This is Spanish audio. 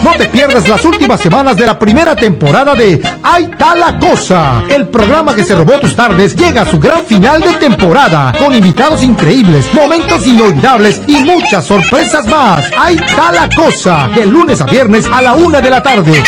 No te pierdas las últimas semanas de la primera temporada de Ahí está la cosa. El programa que se robó tus tardes llega a su gran final de temporada, con invitados increíbles, momentos inolvidables y muchas sorpresas más. Ahí está la cosa, de lunes a viernes a la 1 de la tarde.